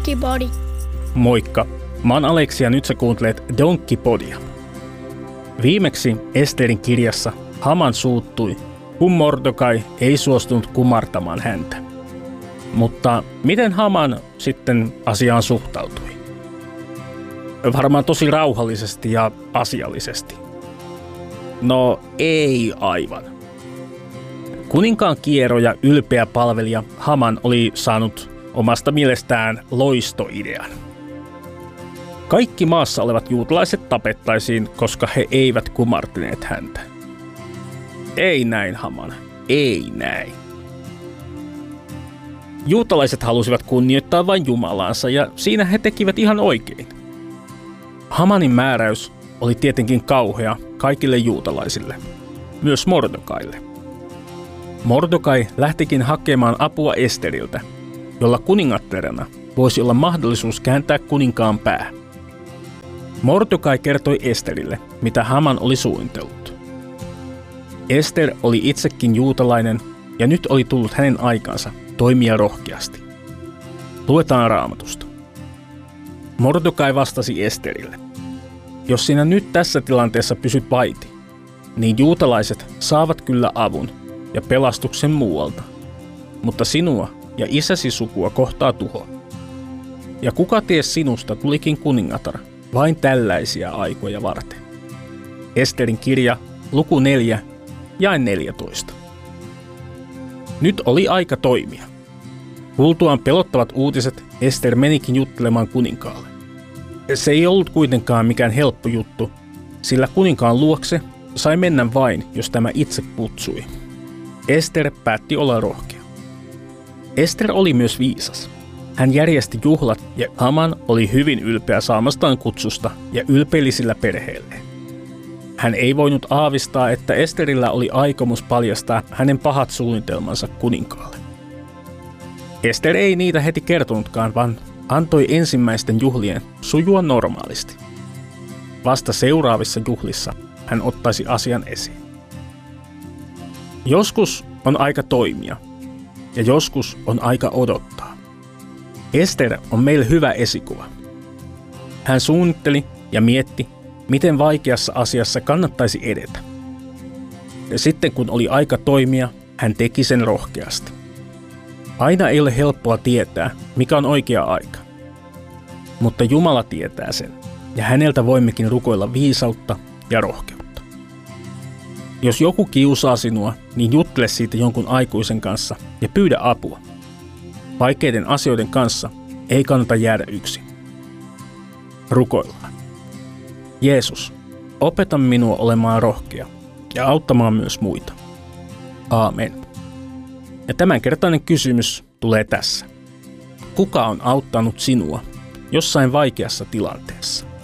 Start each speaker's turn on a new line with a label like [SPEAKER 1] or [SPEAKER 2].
[SPEAKER 1] Donkkipodi.
[SPEAKER 2] Moikka, mä oon Aleksi ja nyt sä kuuntelet Donkkipodia. Viimeksi Esterin kirjassa Haman suuttui, kun Mordekai ei suostunut kumartamaan häntä. Mutta miten Haman sitten asiaan suhtautui? Varmaan tosi rauhallisesti ja asiallisesti. No ei aivan. Kuninkaan kiero ja ylpeä palvelija Haman oli saanut omasta mielestään loistoidean. Kaikki maassa olevat juutalaiset tapettaisiin, koska he eivät kumartineet häntä. Ei näin, Haman, ei näin. Juutalaiset halusivat kunnioittaa vain Jumalaansa ja siinä he tekivät ihan oikein. Hamanin määräys oli tietenkin kauhea kaikille juutalaisille, myös Mordekaille. Mordekai lähtikin hakemaan apua Esteriltä, jolla kuningattarena voisi olla mahdollisuus kääntää kuninkaan pää. Mordekai kertoi Esterille, mitä Haman oli suunnitellut. Ester oli itsekin juutalainen ja nyt oli tullut hänen aikansa toimia rohkeasti. Luetaan Raamatusta. Mordekai vastasi Esterille: jos sinä nyt tässä tilanteessa pysyt vaiti, niin juutalaiset saavat kyllä avun ja pelastuksen muualta, mutta sinua ja isäsi sukua kohtaa tuho. Ja kuka ties sinusta tulikin kuningatar vain tällaisia aikoja varten. Esterin kirja, luku 4, jae 14. Nyt oli aika toimia. Kuultuaan pelottavat uutiset, Ester menikin juttelemaan kuninkaalle. Se ei ollut kuitenkaan mikään helppo juttu, sillä kuninkaan luokse sai mennä vain, jos tämä itse kutsui. Ester päätti olla rohkea. Ester oli myös viisas. Hän järjesti juhlat ja Haman oli hyvin ylpeä saamastaan kutsusta ja ylpeili sillä perheelleen. Hän ei voinut aavistaa, että Esterillä oli aikomus paljastaa hänen pahat suunnitelmansa kuninkaalle. Ester ei niitä heti kertonutkaan, vaan antoi ensimmäisten juhlien sujua normaalisti. Vasta seuraavissa juhlissa hän ottaisi asian esiin. Joskus on aika toimia ja joskus on aika odottaa. Ester on meille hyvä esikuva. Hän suunnitteli ja mietti, miten vaikeassa asiassa kannattaisi edetä. Ja sitten kun oli aika toimia, hän teki sen rohkeasti. Aina ei ole helppoa tietää, mikä on oikea aika. Mutta Jumala tietää sen, ja häneltä voimmekin rukoilla viisautta ja rohkeutta. Jos joku kiusaa sinua, niin juttele siitä jonkun aikuisen kanssa ja pyydä apua. Vaikeiden asioiden kanssa ei kannata jäädä yksin. Rukoillaan. Jeesus, opeta minua olemaan rohkea ja auttamaan myös muita. Aamen. Ja tämänkertainen kysymys tulee tässä. Kuka on auttanut sinua jossain vaikeassa tilanteessa?